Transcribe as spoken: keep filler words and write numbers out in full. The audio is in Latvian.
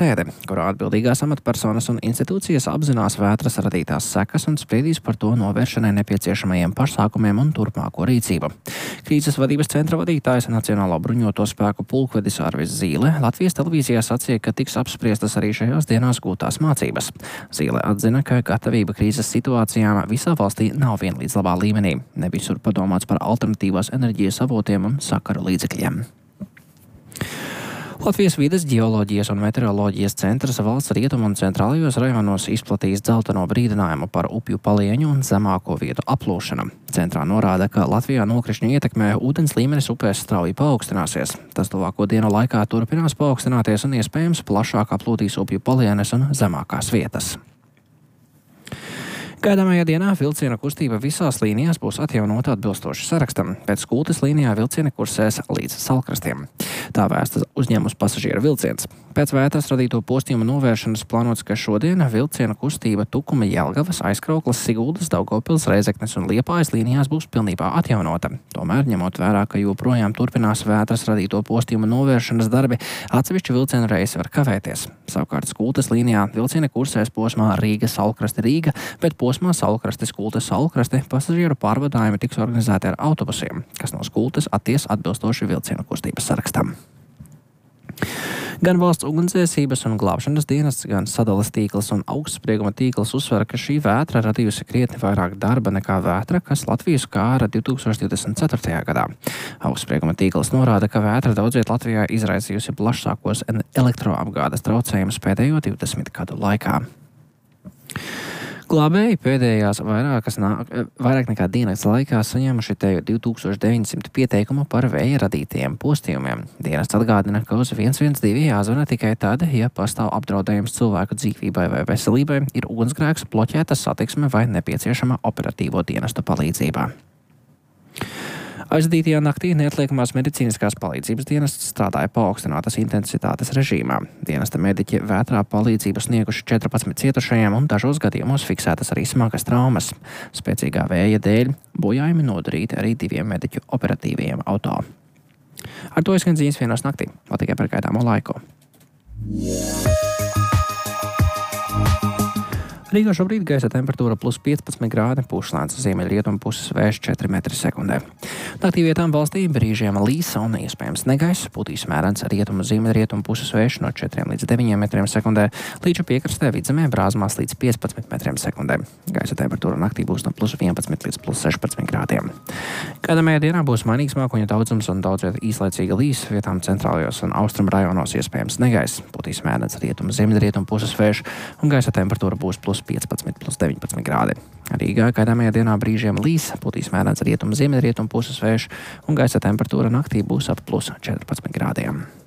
sēde, kurā atbildīgās amatpersonas un institūcijas apzinās vētras radītās sekas un spriedīs par to novēršanai nepieciešamajiem pasākumiem un turpmāko rīcību. Krīzes vadības centra vadītājs Nacionālo bruņoto spēku pulkvedis Arvis Zīle Latvijas televīzijā sacīja, ka tiks apspriestas arī šajās dienās gūtās mācības. Zīle atzina, ka gatavība krīzes situācijām visā valstī nav vienlīdz labā līmenī. Ne visur padomāts par alternatīvās enerģijas avotiem un sakaru līdzekļiem. Latvijas vides, ģeoloģijas un meteoroloģijas centrs valsts rietumu un centrālajos rajonos izplatījis dzelteno brīdinājumu par upju palieņu un zemāko vietu aplūšanu. Centrā norāda, ka Latvijā nokrišņu ietekmē ūdens līmenis upēs strauji paaugstināsies. Tas tuvāko dienu laikā turpinās paaugstināties un iespējams plašāk aplūtīs upju palienes un zemākās vietas. Gaidāmajā dienā vilciena kustība visās līnijās būs atjaunota atbilstoši sarakstam. Pēc Kultes līnijā vilcieni kursēs līdz Salkrastiem. Tā vēsta uzņēmums pasažieru vilciens. Pēc vētras radīto postījumu novēršanas plānots, ka šodien vilciena kustība Tukuma, Jelgavas, Aizkraukles, Siguldas, Daugavpils, Reizeknes un Liepājas līnijās būs pilnībā atjaunota. Tomēr, ņemot vērā, ka joprojām turpinās vētras radīto postījumu novēršanas darbi, atsevišķi vilcienu reisi var kavēties. Savukārt Kultes līnijā vilcieni kursēs posmā Rīga-Salkraste-Rīga, bet posmā Salkraste-Skulte-Salkraste pasažieru pārvadājumi tiks organizēti ar autobusiem, kas no Skultes atties atbilstoši vilcienu kustības sarakstam. Gan valsts ugunsdzēsības un glābšanas dienests, gan sadales tīkls un augstsprieguma tīkls uzsver, ka šī vētra radījusi krietni vairāk darba nekā vētra, kas Latviju skāra divtūkstoš divdesmit ceturtajā gadā. Augstsprieguma tīkls norāda, ka vētra daudziet Latvijā izraisījusi plašākos elektroapgādes traucējumus pēdējo divdesmit gadu laikā. Glābēji pēdējās vairākas nā, vairāk nekā dienas laikā saņēmuši te divtūkstoš deviņsimt pieteikumu par vēja radītajiem postījumiem. Dienests atgādina, ka uz viens viens divi jāzvana tikai tad, ja pastāv apdraudējums cilvēku dzīvībai vai veselībai, ir ugunsgrēks, bloķēta satiksme vai nepieciešama operatīvo dienestu palīdzība. Aizdītajā naktī neatliekamās medicīniskās palīdzības dienests strādāja paaugstinātas intensitātes režīmā. Dienesta mediķi vētrā palīdzību snieguši četrpadsmit cietušajiem un dažos gadījumos fiksētas arī smagas traumas. Spēcīgā vēja dēļ bojājumi nodarīti arī diviem mediķu operatīvajiem auto. Ar to izskan ziņas vienos naktī, vēl tikai par gaidāmo laiku. Rīgā šobrīd gaisa temperatūra plus piecpadsmit grādi, pūš lēns ziemeļrietumu puses vējš četri metri sekundē. Naktī vietām valstī brīžiem līsa un iespējams negaiss, pūtīs mērens rietumu ziemeļrietumu puses vējš no četriem līdz deviņiem metriem sekundē, līdz piekrastē vidzemē brāzmās līdz piecpadsmit metriem sekundē. Gaisa temperatūra naktī būs no plus vienpadsmit līdz plus sešpadsmit grādiem. Gaidāmajā dienā būs mainīgs mākoņu daudzums un daudzviet īslaicīga līs, vietām centrālajos un austrumu rajonos iespējams negaiss, pūtīs mērens rietumu ziemeļrietumu puses vējš un gaisa temperatūra būs plus piecpadsmit līdz deviņpadsmit grādi. Rīgā gaidāmajā dienā brīžiem līs, pūtīs mērens rietumu ziemeļrietumu puses vējš un gaisa temperatūra naktī būs ap plus četrpadsmit grādiem.